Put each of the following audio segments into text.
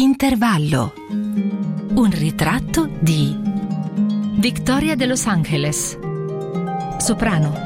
Intervallo. Un ritratto di Victoria de Los Angeles, soprano.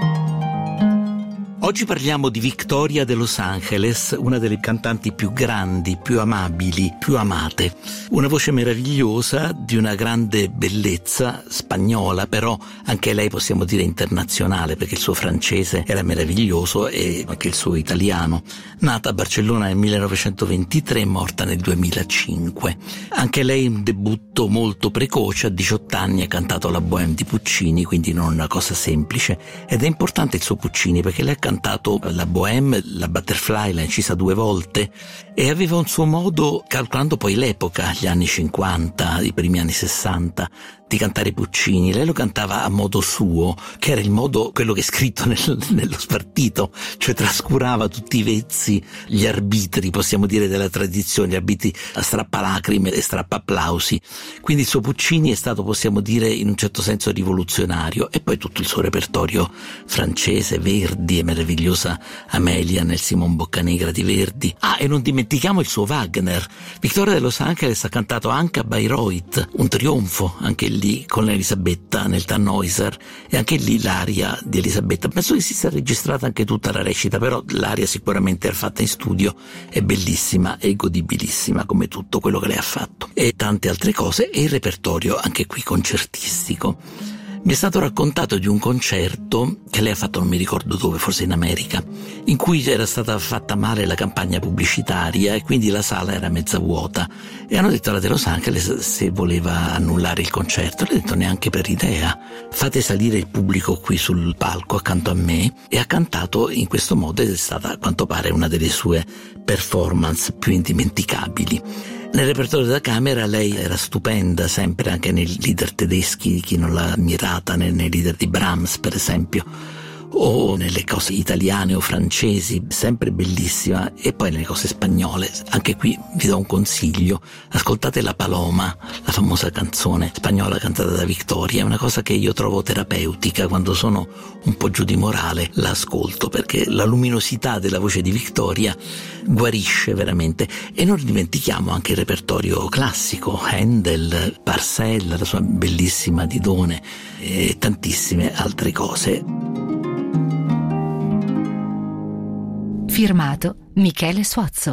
Oggi parliamo di Victoria de Los Angeles, una delle cantanti più grandi, più amabili, più amate. Una voce meravigliosa, di una grande bellezza, spagnola, però anche lei possiamo dire internazionale, perché il suo francese era meraviglioso e anche il suo italiano. Nata a Barcellona nel 1923, morta nel 2005. Anche lei un debutto molto precoce, a 18 anni ha cantato la Bohème di Puccini, quindi non una cosa semplice. Ed è importante il suo Puccini, perché lei ha cantato la Bohème, la Butterfly l'ha incisa 2 volte e aveva un suo modo, calcolando poi l'epoca, gli anni 50, i primi anni 60, di cantare Puccini. Lei lo cantava a modo suo, che era il modo, quello che è scritto nello spartito, cioè trascurava tutti i vezzi, gli arbitri, possiamo dire, della tradizione, gli arbitri a strappalacrime e strappapplausi. Quindi il suo Puccini è stato, possiamo dire, in un certo senso rivoluzionario. E poi tutto il suo repertorio francese, Verdi, e meravigliosa Amelia nel Simon Boccanegra di Verdi. E non dimentichiamo il suo Wagner. Victoria de Los Angeles ha cantato anche a Bayreuth, un trionfo, anche lì con Elisabetta nel Tannhäuser, e anche lì l'aria di Elisabetta. Penso che si sia registrata anche tutta la recita, però l'aria sicuramente era fatta in studio, è bellissima e godibilissima come tutto quello che lei ha fatto, e tante altre cose, e il repertorio anche qui concertistico. Mi è stato raccontato di un concerto che lei ha fatto, non mi ricordo dove, forse in America, in cui era stata fatta male la campagna pubblicitaria e quindi la sala era mezza vuota, e hanno detto alla De Los Angeles se voleva annullare il concerto. Lei ha detto: neanche per idea, fate salire il pubblico qui sul palco accanto a me. E ha cantato in questo modo, ed è stata, a quanto pare, una delle sue performance più indimenticabili. Nel repertorio da camera lei era stupenda, sempre, anche nei leader tedeschi, chi non l'ha ammirata, nei leader di Brahms per esempio, o nelle cose italiane o francesi, sempre bellissima. E poi nelle cose spagnole, anche qui vi do un consiglio: ascoltate La Paloma, la famosa canzone spagnola cantata da Victoria. È una cosa che io trovo terapeutica, quando sono un po' giù di morale la ascolto, perché la luminosità della voce di Victoria guarisce veramente. E non dimentichiamo anche il repertorio classico, Handel, Parcel, la sua bellissima Didone, e tantissime altre cose. Firmato Michele Suozzo.